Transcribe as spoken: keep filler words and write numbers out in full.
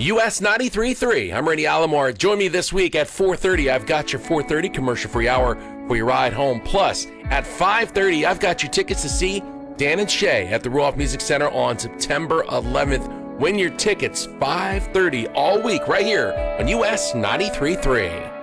U S ninety-three point three. I'm Randy Alomar. Join me this week at four thirty. I've got your four thirty commercial-free hour for your ride home. Plus, at five thirty, I've got your tickets to see Dan and Shay at the Ruoff Music Center on September eleventh. Win your tickets five thirty all week right here on U S ninety-three point three.